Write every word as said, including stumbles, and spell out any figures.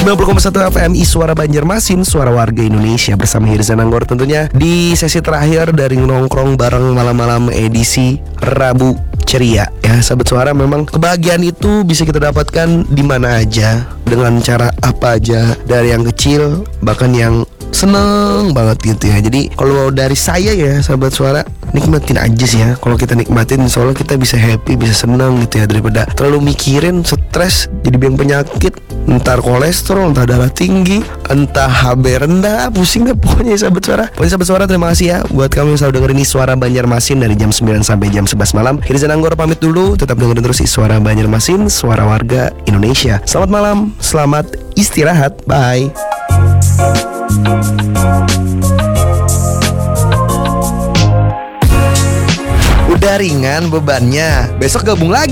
sembilan puluh koma satu F M I Suara Banjarmasin, suara warga Indonesia, bersama Hirzan Anggor tentunya di sesi terakhir dari nongkrong bareng malam-malam edisi Rabu ceria. Ya sahabat suara, memang kebahagiaan itu bisa kita dapatkan di mana aja, dengan cara apa aja, dari yang kecil bahkan yang seneng banget gitu ya. Jadi kalau dari saya ya sahabat suara, nikmatin aja sih ya. Kalau kita nikmatin, soalnya kita bisa happy, bisa seneng gitu ya, daripada terlalu mikirin, stres, jadi biang penyakit, entar kolesterol, entah darah tinggi, entah H B rendah, pusing deh pokoknya ya sahabat suara. Pokoknya sahabat suara, terima kasih ya buat kamu yang selalu dengerin ini Suara Banjarmasin dari jam sembilan sampai jam sebelas malam. Hirzan Anggor pamit dulu, tetap dengerin terus I Suara Banjarmasin, suara warga Indonesia. Selamat malam, selamat istirahat, bye. Udah ringan bebannya, besok gabung lagi.